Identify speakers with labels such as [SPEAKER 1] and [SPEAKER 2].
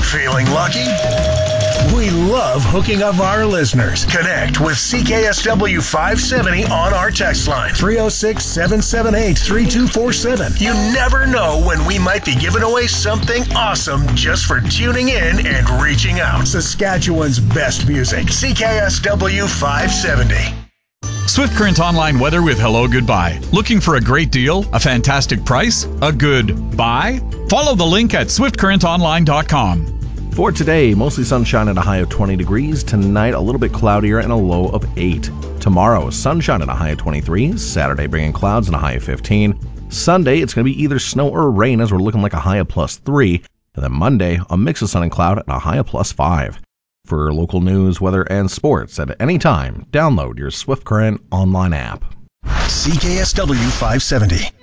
[SPEAKER 1] Feeling lucky? We love hooking up our listeners. Connect with CKSW 570 on our text line, 306-778-3247. You never know when we might be giving away something awesome just for tuning in and reaching out. Saskatchewan's best music, CKSW 570.
[SPEAKER 2] Swift Current Online weather with hello goodbye. Looking for a great deal, a fantastic price, a good buy? Follow the link at swiftcurrentonline.com.
[SPEAKER 3] For today, mostly sunshine at a high of 20 degrees. Tonight, a little bit cloudier and a low of 8. Tomorrow, sunshine at a high of 23. Saturday, bringing clouds and a high of 15. Sunday, it's going to be either snow or rain as we're looking like a high of +3. And then Monday, a mix of sun and cloud and a high of +5. For local news, weather, and sports at any time, download your Swift Current online app.
[SPEAKER 1] CKSW 570.